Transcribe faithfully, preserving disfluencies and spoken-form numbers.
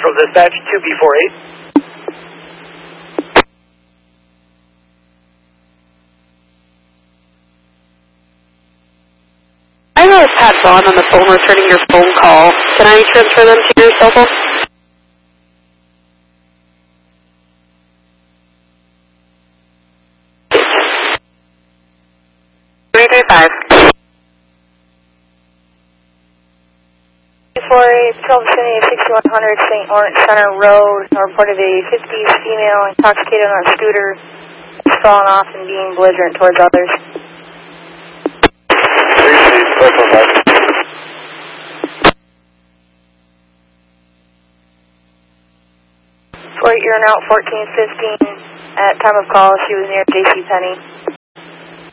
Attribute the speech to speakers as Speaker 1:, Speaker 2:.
Speaker 1: Central Dispatch, two B four eight.
Speaker 2: I have Pat Vaughn on the phone returning your phone call. Can I transfer them to your cell phone? three three five.
Speaker 3: four eight, twelve seventy, sixty-one hundred Saint Lawrence Center Road. I reported a fifties female intoxicated on a scooter, falling off and being belligerent towards others. four eight, you're out fourteen fifteen. At time of call, she was near JCPenney.